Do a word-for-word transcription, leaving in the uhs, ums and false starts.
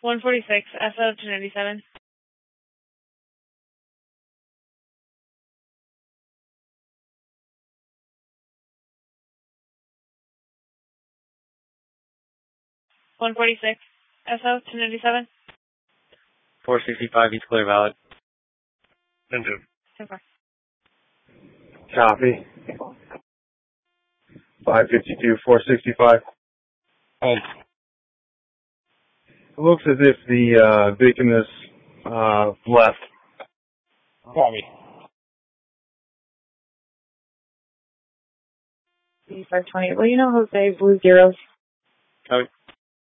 one forty-six, S O two ninety-seven. one forty-six, S O two ninety-seven. four sixty-five, East Clear Valid. ten two. ten four. Copy. five fifty-two, four sixty-five. Hold. It looks as if the uh, victim is uh, left. Copy. five twenty. Well, you know Jose Blue Zeros. Copy.